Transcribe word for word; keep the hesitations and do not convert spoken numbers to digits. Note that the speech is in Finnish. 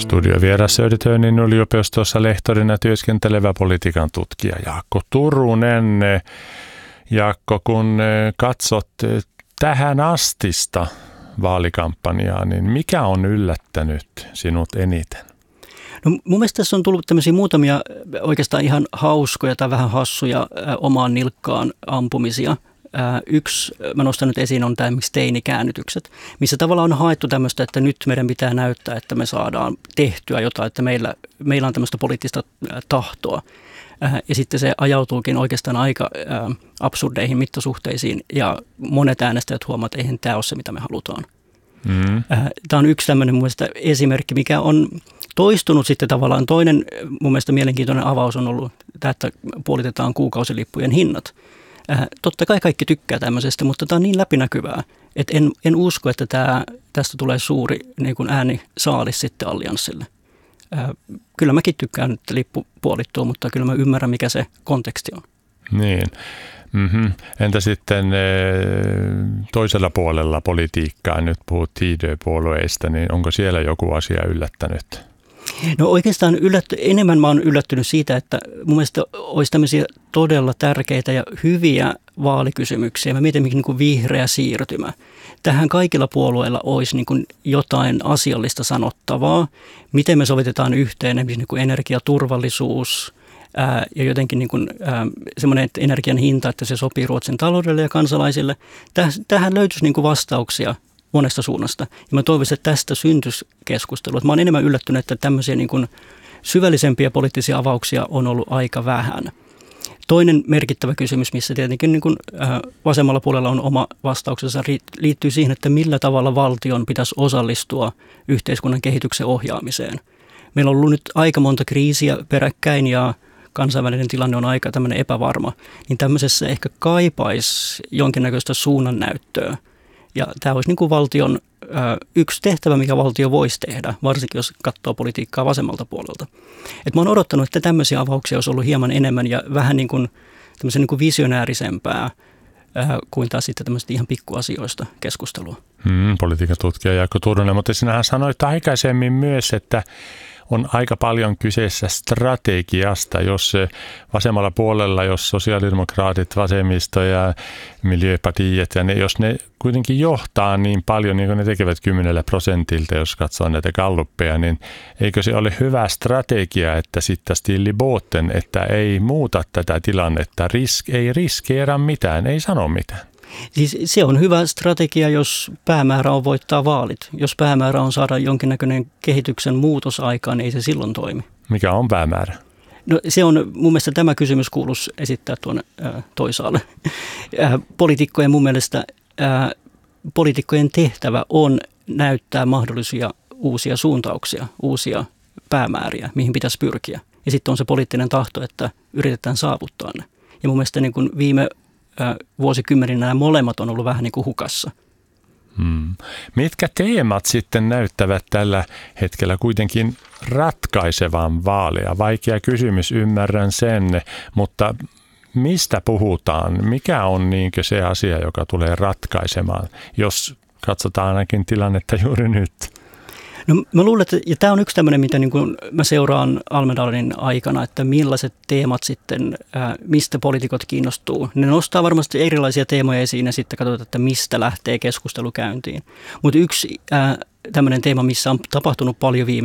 Studiovieras Södertörnin yliopistossa lehtorina työskentelevä politiikan tutkija Jaakko Turunen. Jaakko, kun katsot tähän astista vaalikampanjaa, niin mikä on yllättänyt sinut eniten? No, mun mielestä tässä on tullut tämmöisiä muutamia oikeastaan ihan hauskoja tai vähän hassuja ä, omaan nilkkaan ampumisia. Ä, yksi, mä nostan nyt esiin, on tämä esimerkiksi teinikäännytykset, missä tavallaan on haettu tämmöistä, että nyt meidän pitää näyttää, että me saadaan tehtyä jotain, että meillä, meillä on tämmöistä poliittista ä, tahtoa. Ä, ja sitten se ajautuukin oikeastaan aika ä, absurdeihin mittasuhteisiin ja monet äänestäjät huomaavat, että eihän tämä ole se, mitä me halutaan. Mm. Ä, tämä on yksi tämmöinen mun mielestä esimerkki, mikä on toistunut sitten tavallaan. Toinen mun mielestä mielenkiintoinen avaus on ollut tämä, että puolitetaan kuukausilippujen hinnat. Äh, totta kai kaikki tykkää tämmöisestä, mutta tämä on niin läpinäkyvää, että en, en usko, että tämä, tästä tulee suuri niin kuin äänisaalis sitten allianssille. Äh, kyllä mäkin tykkään, että lippu puolittuu, mutta kyllä mä ymmärrän, mikä se konteksti on. Niin. Mm-hmm. Entä sitten toisella puolella politiikkaa, nyt puhut Tidö-puolueista, niin onko siellä joku asia yllättänyt? No oikeastaan yllätty, enemmän mä oon yllättynyt siitä, että mun mielestä olisi tämmöisiä todella tärkeitä ja hyviä vaalikysymyksiä. Mä mietin niin kuin vihreä siirtymä. Tähän kaikilla puolueilla olisi niin kuin jotain asiallista sanottavaa. Miten me sovitetaan yhteen esimerkiksi niin kuin energiaturvallisuus ää, ja jotenkin niin kuin, ää, semmoinen että energian hinta, että se sopii Ruotsin taloudelle ja kansalaisille. Täh, tähän löytyisi niin kuin vastauksia monesta suunnasta. Ja mä toivoisin, että tästä syntyisi keskustelua. Mä oon enemmän yllättynyt, että tämmöisiä niin kuin syvällisempiä poliittisia avauksia on ollut aika vähän. Toinen merkittävä kysymys, missä tietenkin niin kuin vasemmalla puolella on oma vastauksensa, liittyy siihen, että millä tavalla valtion pitäisi osallistua yhteiskunnan kehityksen ohjaamiseen. Meillä on ollut nyt aika monta kriisiä peräkkäin ja kansainvälinen tilanne on aika tämmöinen epävarma. Niin tämmöisessä ehkä kaipaisi jonkinnäköistä suunnannäyttöä. Ja tämä olisi niin kuin valtion ö, yksi tehtävä, mikä valtio voisi tehdä, varsinkin jos katsoo politiikkaa vasemmalta puolelta. Et mä oon odottanut, että tämmöisiä avauksia olisi ollut hieman enemmän ja vähän niin kuin, niin kuin visionäärisempää ö, kuin taas sitten tämmöistä ihan pikkuasioista keskustelua. Hmm, politiikan tutkija Jaakko Turunen, mutta sinähän sanoit aikaisemmin myös, että on aika paljon kyseessä strategiasta, jos vasemmalla puolella, jos sosiaalidemokraatit, vasemmisto ja miljöpartiet, ja ne, jos ne kuitenkin johtaa niin paljon, niin kuin ne tekevät kymmenellä prosentilta, jos katsoo näitä galluppeja, niin eikö se ole hyvä strategia, että sitten stilli båten, että ei muuta tätä tilannetta, risk, ei riskeera mitään, ei sano mitään. Siis se on hyvä strategia, jos päämäärä on voittaa vaalit. Jos päämäärä on saada jonkinnäköinen kehityksen muutos aikaan, niin ei se silloin toimi. Mikä on päämäärä? No se on, mun mielestä tämä kysymys kuuluisi esittää tuonne ää, toisaalle. Ää, poliitikkojen mun mielestä, ää, poliitikkojen tehtävä on näyttää mahdollisia uusia suuntauksia, uusia päämääriä, mihin pitäisi pyrkiä. Ja sitten on se poliittinen tahto, että yritetään saavuttaa ne. Ja mun mielestä niin kuin viime vuosikymmeninä nämä molemmat on ollut vähän niin kuin hukassa. Hmm. Mitkä teemat sitten näyttävät tällä hetkellä kuitenkin ratkaisevan vaalia? Vaikea kysymys, ymmärrän sen, mutta mistä puhutaan? Mikä on niinkö se asia, joka tulee ratkaisemaan, jos katsotaan ainakin tilannetta juuri nyt? No mä luulen, että ja tämä on yksi tämmöinen, mitä niin kuin mä seuraan Almedalenin aikana, että millaiset teemat sitten, ää, mistä poliitikot kiinnostuu. Ne nostaa varmasti erilaisia teemoja esiin ja sitten katsotaan, että mistä lähtee keskustelu käyntiin. Mutta yksi ää, tämmöinen teema, missä on tapahtunut paljon viime